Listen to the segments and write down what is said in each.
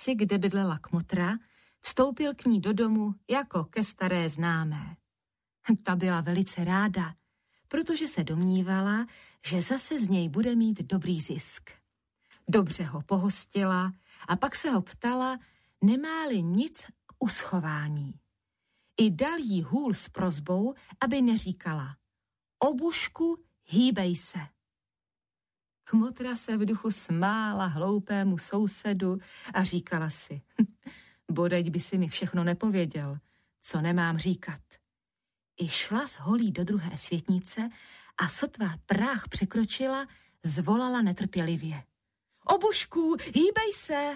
vsi, kde bydlela Kmotra, vstoupil k ní do domu jako ke staré známé. Ta byla velice ráda, protože se domnívala, že zase z něj bude mít dobrý zisk. Dobře ho pohostila a pak se ho ptala, nemá-li nic k uschování. I dal jí hůl s prosbou, aby neříkala: Obušku, hýbej se. Kmotra se v duchu smála hloupému sousedu a říkala si: Bodeď by si mi všechno nepověděl, co nemám říkat. I šla s holí do druhé světnice a sotva práh překročila, zvolala netrpělivě: Obušku, hýbej se!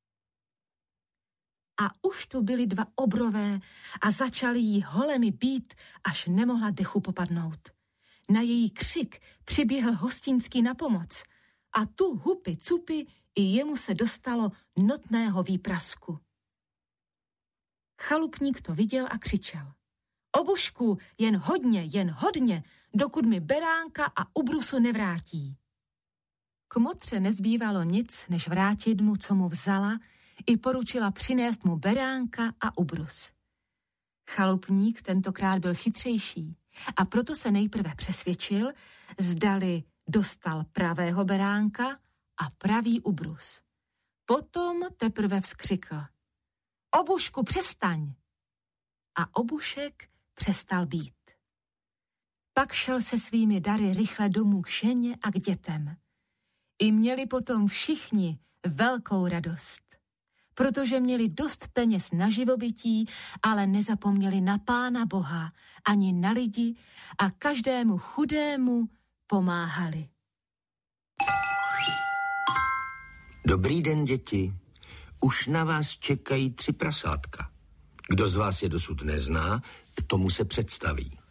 A už tu byly dva obrové a začali jí holemi být, až nemohla dechu popadnout. Na její křik přiběhl hostinský na pomoc a tu hupi cupi i jemu se dostalo notného výprasku. Chalupník to viděl a křičel: Obušku, jen hodně, dokud mi beránka a ubrusu nevrátí. Kmotře nezbývalo nic, než vrátit mu, co mu vzala, i poručila přinést mu beránka a ubrus. Chalupník tentokrát byl chytřejší a proto se nejprve přesvědčil, zdali dostal pravého beránka a pravý ubrus. Potom teprve vzkřikl: Obušku, přestaň! A obušek přestal být. Pak šel se svými dary rychle domů k ženě a k dětem. I měli potom všichni velkou radost, protože měli dost peněz na živobytí, ale nezapomněli na Pána Boha ani na lidi a každému chudému pomáhali. Dobrý den, děti. Už na vás čekají 3 prasátka. Kdo z vás je dosud nezná, tomu se představí.